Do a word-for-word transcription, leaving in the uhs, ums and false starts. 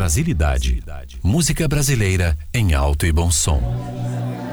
Brasilidade. Música brasileira em alto e bom som.